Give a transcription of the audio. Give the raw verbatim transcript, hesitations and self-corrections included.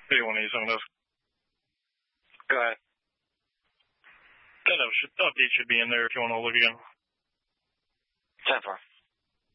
Hey, one eighty-seven desk. Go ahead. That update should be in there if you want to look again. ten four.